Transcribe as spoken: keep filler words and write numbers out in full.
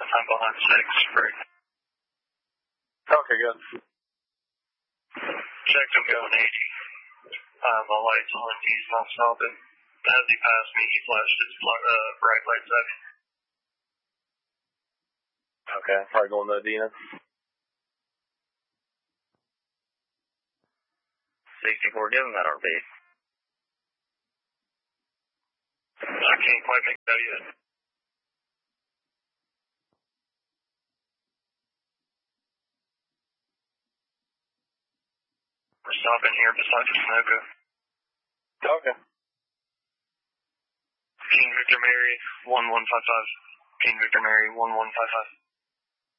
I'm behind six, break. Okay, good. Checked him going eighty. Uh, my light's on, he's not stopping. As he passed me, he flashed his uh, bright lights at me. Okay, probably going to Adina. sixty-four, give him that R B. I can't quite make that yet. We're stopping here beside the Sunoco. Okay. King Victor Mary, one one five five. King Victor Mary, one one five five.